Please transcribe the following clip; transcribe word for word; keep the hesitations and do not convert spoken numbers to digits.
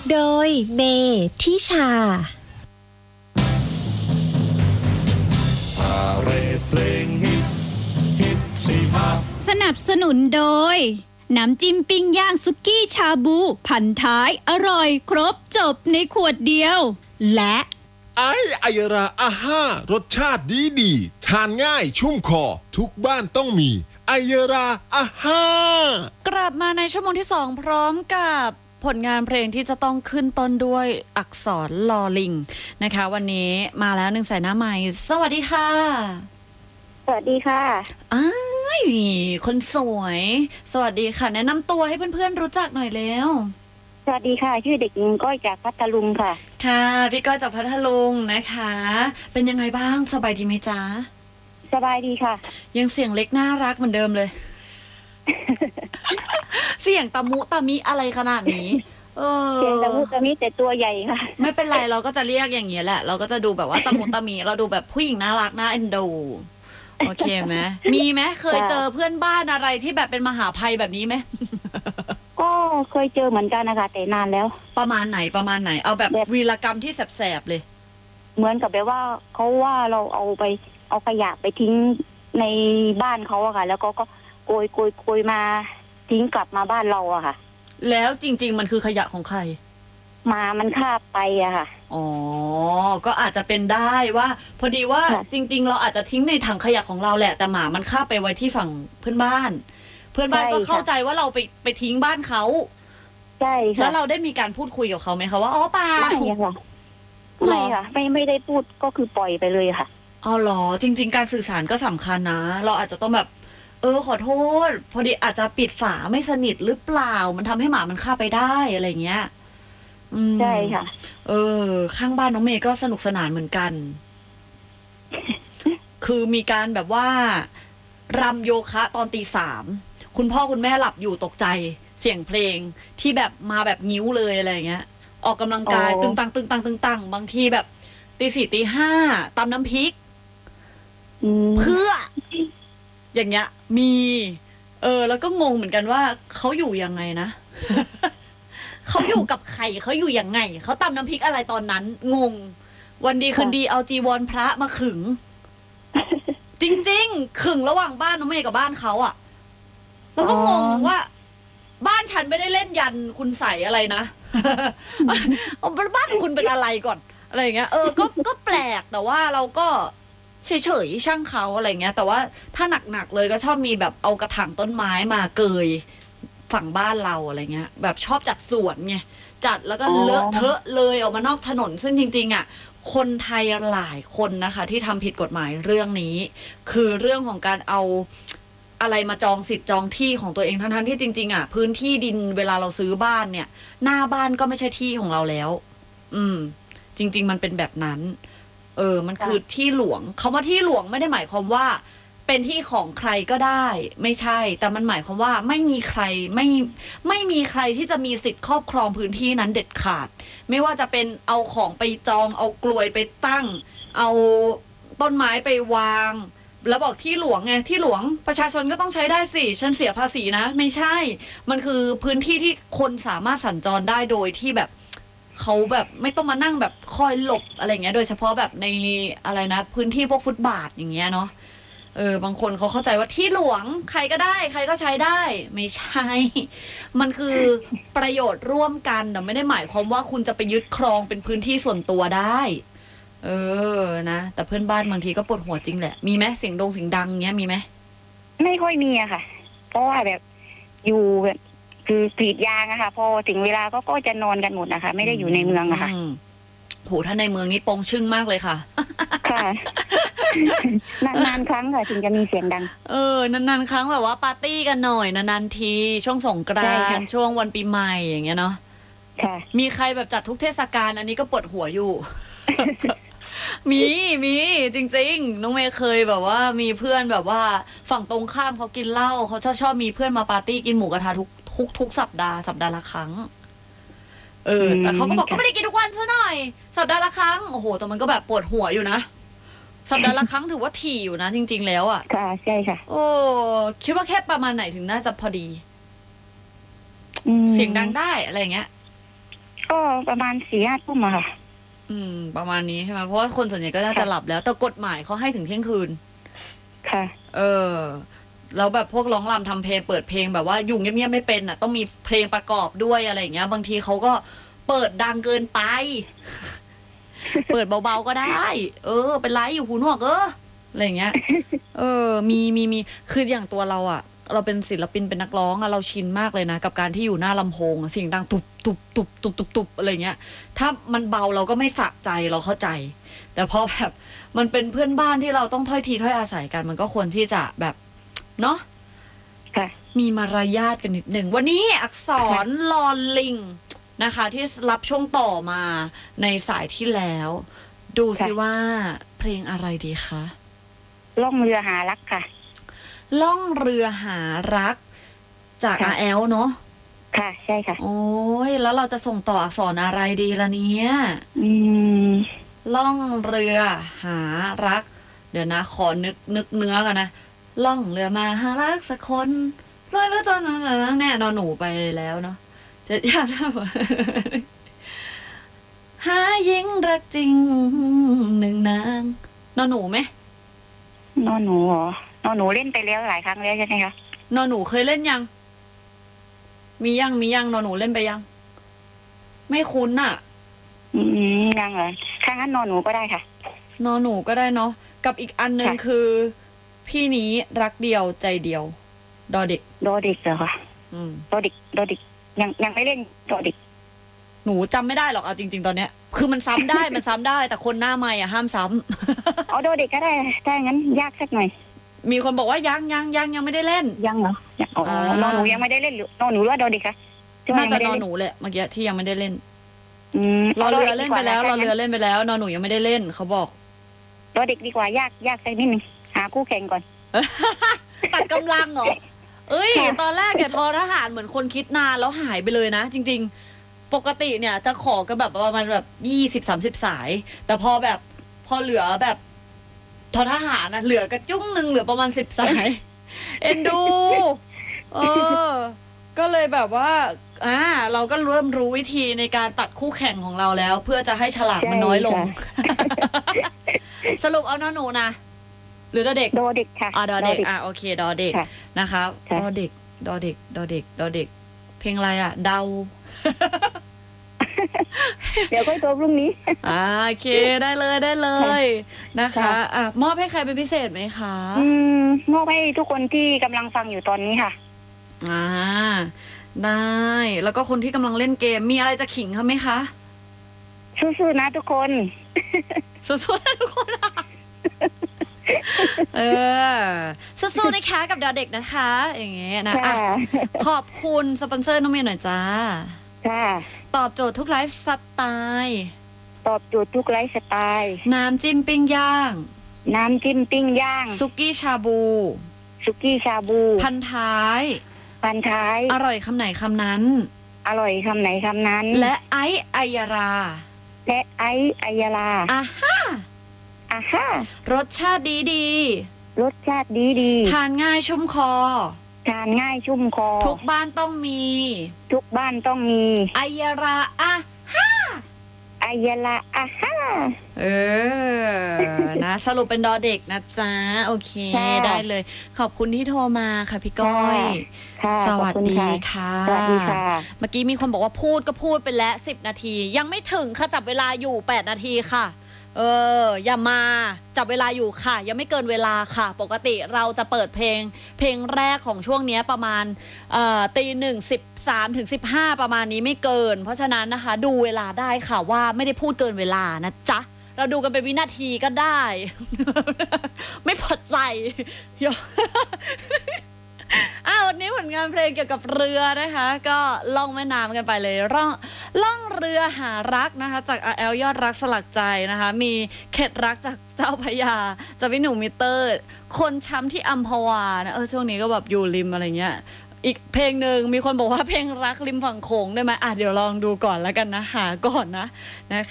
โดยเมทิชาสนับสนุนโดยน้ำจิ้มปิ้งย่างซุกี้ชาบูพันท้ายอร่อยครบจบในขวดเดียวและไอไอยราอาห้ารสชาติดีดีทานง่ายชุ่มคอทุกบ้านต้องมีไอยราอาห้ากลับมาในชั่วโมงที่สองพร้อมกับผลงานเพลงที่จะต้องขึ้นต้นด้วยอักษรลอลิงนะคะวันนี้มาแล้วหนึ่งสายหน้าใหม่สวัสดีค่ะสวัสดีค่ะอ้ายคนสวยสวัสดีค่ะแนะนำตัวให้เพื่อนๆรู้จักหน่อยเร็วสวัสดีค่ะชื่อเด็กหญิงก้อยจากพัทลุงค่ะค่ะพี่ก้อยจากพัทลุงนะคะเป็นยังไงบ้างสบายดีไหมจ๊ะสบายดีค่ะยังเสียงเล็กน่ารักเหมือนเดิมเลย เสียงตะมุตะมิอะไรขนาดนี้เออเสียงตะมุตะมิแต่ตัวใหญ่ค่ะไม่เป็นไรเราก็จะเรียกอย่างนี้แหละเราก็จะดูแบบว่าตะมุตะมิเราดูแบบผู้หญิงน่ารักน่าเอ็นดูโอเคไหมมีไหมเคยเจอเพื่อนบ้านอะไรที่แบบเป็นมหาภัยแบบนี้ไหมก็เคยเจอเหมือนกันนะคะแต่นานแล้วประมาณไหนประมาณไหนเอาแบบวีรกรรมที่แสบๆเลยเหมือนกับแบบว่าเขาว่าเราเอาไปเอาขยะไปทิ้งในบ้านเขาอะค่ะแล้วก็ก็โกยโกยโกยมาทิ้งกลับมาบ้านเราอะค่ะแล้วจริงๆมันคือขยะของใครมามันคาบไปอะค่ะอ๋อก็อาจจะเป็นได้ว่าพอดีว่าจริงๆเราอาจจะทิ้งในถังขยะของเราแหละแต่หมามันคาบไปไว้ที่ฝั่งเพื่อนบ้านเพื่อนบ้านก็เข้าใจว่าเราไปไปทิ้งบ้านเขาใช่ค่ะแล้วเราได้มีการพูดคุยกับเขาไหมคะว่าอ๋อป่าไม่ค่ะไม่ค่ะไม่ไม่ได้พูดก็คือปล่อยไปเลยค่ะอ๋อเหรอจริงๆการสื่อสารก็สำคัญนะเราอาจจะต้องแบบเออขอโทษพอดีอาจจะปิดฝาไม่สนิทหรือเปล่ามันทำให้หมามันคาบไปได้อะไรเงี้ยใช่ค่ะเออข้างบ้านน้องเมย์ก็สนุกสนานเหมือนกัน คือมีการแบบว่ารำโยคะตอนตีสามคุณพ่อคุณแม่หลับอยู่ตกใจเสียงเพลงที่แบบมาแบบนิ้วเลยอะไรเงี้ยออกกำลังกายตึงตังตึงตังตึงตังบางทีแบบตีสี่ตีห้าตำน้ำพริกเพื่ออย่างเงี้ยมีเออแล้วก็งงเหมือนกันว่าเขาอยู่ยังไงนะ เขาอยู่กับใครเขาอยู่ยังไงเขาตำน้ำพริกอะไรตอนนั้นงงวันดีคืนดีเอาจีวรพระมาขึง จริงๆขึงระหว่างบ้านน้องเมย์กับบ้านเขาอ่ะแล้วก็งงว่าบ้านฉันไม่ได้เล่นยันคุณใส่อะไรนะ บ้านคุณเป็นอะไรก่อนอะไรอย่างเงี้ยเออก็ก็แปลกแต่ว่าเราก็เฉยๆช่างเขาอะไรเงี้ยแต่ว่าถ้าหนักๆเลยก็ชอบมีแบบเอากระถางต้นไม้มาเกยฝั่งบ้านเราอะไรเงี้ยแบบชอบจัดสวนไงจัดแล้วก็เลอะเทอะเลยออกมานอกถนนซึ่งจริงๆอ่ะคนไทยหลายคนนะคะที่ทำผิดกฎหมายเรื่องนี้คือเรื่องของการเอาอะไรมาจองสิทธิ์จองที่ของตัวเองทั้งๆที่จริงๆอ่ะพื้นที่ดินเวลาเราซื้อบ้านเนี่ยหน้าบ้านก็ไม่ใช่ที่ของเราแล้วอืมจริงๆมันเป็นแบบนั้นเออมันคือที่หลวงคำว่าที่หลวงไม่ได้หมายความว่าเป็นที่ของใครก็ได้ไม่ใช่แต่มันหมายความว่าไม่มีใครไม่ไม่มีใครที่จะมีสิทธิ์ครอบครองพื้นที่นั้นเด็ดขาดไม่ว่าจะเป็นเอาของไปจองเอากลวยไปตั้งเอาต้นไม้ไปวางแล้วบอกที่หลวงไงที่หลวงประชาชนก็ต้องใช้ได้สิฉันเสียภาษีนะไม่ใช่มันคือพื้นที่ที่คนสามารถสัญจรได้โดยที่แบบเขาแบบไม่ต้องมานั่งแบบคอยหลบอะไรเงี้ยโดยเฉพาะแบบในอะไรนะพื้นที่พวกฟุตบาทอย่างเงี้ยเนาะเออบางคนเขาเข้าใจว่าที่หลวงใครก็ได้ใครก็ใช้ได้ไม่ใช่มันคือประโยชน์ร่วมกันแต่ไม่ได้หมายความว่าคุณจะไปยึดครองเป็นพื้นที่ส่วนตัวได้เออนะแต่เพื่อนบ้านบางทีก็ปวดหัวจริงแหละมีไหมเสียงดงเสียงดังเงี้ยมีไหมไม่ค่อยมีอะค่ะเพราะว่าแบบอยู่แบบคือกรีดยางอะค่ะพอถึงเวลาก็ก็จะนอนกันหมดนะคะไม่ได้อยู่ในเมืองอะค่ะโหถ้าในเมืองนี้ปงชึ่งมากเลยค่ะค่ะนานๆครั้งค่ะถึงจะมีเสียงดังเออนานๆครั้งแบบว่าปาร์ตี้กันหน่อยนานๆทีช่วงสงกรานต์ช่วงวันปีใหม่อย่างเงี้ยเนาะค่ะมีใครแบบจัดทุกเทศกาลอันนี้ก็ปวดหัวอยู่ มีมีจริงๆน้องเมย์เคยแบบว่ามีเพื่อนแบบว่าฝั่งตรงข้ามเขากินเหล้าเขาชอบชอบมีเพื่อนมาปาร์ตี้กินหมูกระทะทุกทุกทุกสัปดาห์สัปดาห์ละครั้งเออแต่เขาก็บอกก็ไม่ได้กินทุกวันซะหน่อยสัปดาห์ละครั้งโอ้โหแต่มันก็แบบปวดหัวอยู่นะสัปดาห์ละครั้งถือว่าถี่อยู่นะจริงๆแล้วอ่ะค่ะใช่ค่ะโอ้คิดว่าแค่ประมาณไหนถึงน่าจะพอดีเสียงดังได้อะไรเงี้ยก็ก็ประมาณสี่ห้าทุ่มอะค่ะอืม ประมาณนี้ใช่ไหมเพราะว่าคนส่วนใหญ่ก็น่าจะหลับแล้ว แต่กฎหมายเขาให้ถึงเที่ยงคืนค่ะเออ แล้วแบบพวกร้องรำทำเพลงเปิดเพลงแบบว่าอยู่เงียบๆไม่เป็นอ่ะต้องมีเพลงประกอบด้วยอะไรอย่างเงี้ย บางทีเขาก็เปิดดังเกินไป เปิดเบาๆก็ได้ เออ เป็นไรอยู่หูหนวกเอออะไรอย่างเงี้ย เออ มีมีมีคืออย่างตัวเราอ่ะ เราเป็นศิลปินเป็นนักร้องอะเราชินมากเลยนะกับการที่อยู่หน้าลำโพงเสียงดังตุบตุบตุบตุบตุบตุบอะไรเงี้ย ถ้ามันเบาเราก็ไม่สะใจเราเข้าใจ แต่พอแบบมันเป็นเพื่อนบ้านที่เราต้องถ้อยทีถ้อยอาศัยกัน มันก็ควรที่จะแบบเนาะค่ะมีมารยาทกันนิดหนึ่งวันนี้อักษรลอลิงนะคะ ที่รับช่วงต่อมาในสายที่แล้ว ดูสิว่าเพลงอะไรดีคะล่องเรือหารักค่ะล่องเรือหารักจากค่ะอาแอลเนาะค่ะ ใช่ค่ะโอ้ยแล้วเราจะส่งต่ออักษรอะไรดีล่ะเนี่ยอืมล่องเรือหารัก เดี๋ยวนะ ขอนึกนึกเนื้อกันนะล่องเรือมาหารักสักคนลอยแล้วจนแน่นอนหนูไปแล้วเนาะจะอยากทำหาหญิงรักจริงหนึ่งนางนอนหนูไหมนอนหนูเหรอนอนหนูเล่นไปแล้วหลายครั้งแล้วใช่ไหมคะนอนหนูเคยเล่นยัง มียังมียังนอนหนูเล่นไปยัง ไม่คุ้นอะอืมยังเหรอถ้างั้นนอนหนูก็ได้ค่ะนอนหนูก็ได้เนาะกับอีกอันหนึ่งค่ะคือ พี่นี้รักเดียวใจเดียว ดอเด็กดอเด็กเหรอคะอืมดอเด็กดอเด็กยังยังไม่เล่นดอเด็กหนูจำไม่ได้หรอกเอาจริง ๆ ตอนเนี้ย คือมันซ้ำได้ มันซ้ำได้แต่คนหน้าใหม่อ่ะห้ามซ้ำเอาดอเด็กก็ได้ถ้างั้นยากสักหน่อยมีคนบอกว่ายังยังยังยังไม่ได้เล่นยังเหรอยังอ๋ออ่านนอนหนูยังไม่ได้เล่นหรือนอนหนูหรือว่าดอเด็กคะที่ว่น่าจะยังไม่นได้อนเล่หนูแหละเมื่อกี้ที่ยังไม่ได้เล่นอืมรอเรือดเล่นดีกไปว่าแล้วรอถ้างั้นเรือเล่นไปแล้ว นอนหนูยังไม่ได้เล่นเขาบอกดอเด็กดีกว่ายากยากสักนิดนึงหาคู่แข่งก่อนตัดกำลังเหรอ เอ้ยค่ะตอนแรกเนี่ยทอทหารเหมือนคนคิดนานแล้วหายไปเลยนะ จริง ๆ ปกติเนี่ยจะขอกันแบบประมาณแบบยี่สิบสามสิบสาย แต่พอแบบพอเหลือแบบทอทหารนะเหลือกระจุ้งหนึ่งเหลือประมาณสิบสาย เอ็นดู เออ ก็เลยแบบว่า อ่า เราก็เริ่มรู้วิธีในการตัดคู่แข่งของเราแล้ว เพื่อจะให้ฉลากมันน้อยลง สรุปเอาน้อหนูนะ หรือดอเด็กดอเด็กค่ะอ่าดอเด็ก อ่าโอเค ดอเด็กค่ะนะคะค่ะดอเด็ก ดอเด็ก ดอเด็ก ดอเด็ก เพลงอะไรอ่ะ เดาเดี๋ยวก็ตัวพรุ่งนี้อ่าโอเค ได้เลยได้เลยนะคะค่ะอ่ะมอบให้ใครเป็นพิเศษไหมคะอืมมอบให้ทุกคนที่กำลังฟังอยู่ตอนนี้ค่ะอ่า ได้ แล้วก็คนที่กำลังเล่นเกม มีอะไรจะขิงเขาไหมคะสู้ๆนะทุกคนสู้ๆนะทุกคนอะเออ สู้ๆนะคะกับดอเด็กนะคะ อย่างเงี้ยนะค่ะอ่ะขอบคุณสปอนเซอร์น้องเมย์หน่อยจ้าค่ะตอบโจทย์ทุกไลฟ์สไตล์ตอบโจทย์ทุกไลฟ์สไตล์น้ำจิ้มปิ้งย่างน้ำจิ้มปิ้งย่างซุกี้ชาบูสุกี้ชาบูพันท้ายพันท้ายอร่อยคำไหนคำนั้นอร่อยคำไหนคำนั้นและไอซ์ไอยาราและไอซ์อัยาลาอ่ะฮ่าอ่ะฮ่ารสชาติดีดีรสชาติดีดีทานง่ายชุ่มคอทานง่ายชุ่มคอทุกบ้านต้องมีทุกบ้านต้องมีไอยาราอ่ะอัยาลาอ่ะฮ่าเออ นะ สรุปเป็นดอเด็กนะจ๊ะ โอเคค่ะได้เลย ขอบคุณที่โทรมาค่ะพี่ก้อยค่ะสขวัอสบคุณดีค่ะค่ะสวัสดีค่ะเมื่อกี้มีคนบอกว่าพูดก็พูดไปแล้วสิบนาที ยังไม่ถึงค่ะจับเวลาอยู่แปดนาทีค่ะ เออ อย่ามาจับเวลาอยู่ค่ะ ยังไม่เกินเวลาค่ะ ปกติเราจะเปิดเพลง เพลงแรกของช่วงเนี้ยประมาณเอ่อตีหนึ่งสิบสามถึงสิบห้าประมาณนี้ไม่เกิน เพราะฉะนั้นนะคะ ดูเวลาได้ค่ะว่าไม่ได้พูดเกินเวลานะจ๊ะ เราดูกันเป็นวินาทีก็ได้ ไม่พอใจ อ้าววันนี้ผลงานเพลงเกี่ยวกับเรือนะคะ ก็ล่องแม่น้ำกันไปเลยร่องล่องเรือหารักนะคะ จากอาแอลยอดรักสลักใจนะคะ มีเข็ดรักจากเจ้าพระยาจากพี่หนุ่มมิเตอร์ คนช้ำที่อัมพวานะเออช่วงนี้ก็แบบอยู่ริมอะไรเงี้ย อีกเพลงหนึ่งมีคนบอกว่าเพลงรักริมฝั่งโขงได้ไหมอ่ะเดี๋ยวลองดูก่อนแล้วกันนะหาก่อนนะนะคะ